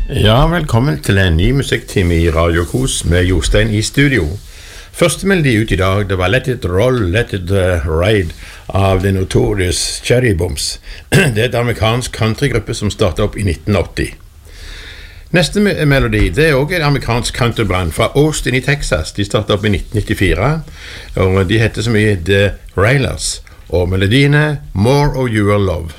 Ja, velkommen til en ny musikktime i Radio Kos med Jostein i studio. Første melodi ut i dag, det var Let It Roll, Let It Ride av The Notorious Cherry Bombs. Det et amerikansk countrygruppe som startet opp i 1980. Neste melodi, det også et amerikansk countryband fra Austin i Texas. De startet opp i 1994, og de heter så mye The Railers, og melodiene More of Your Love.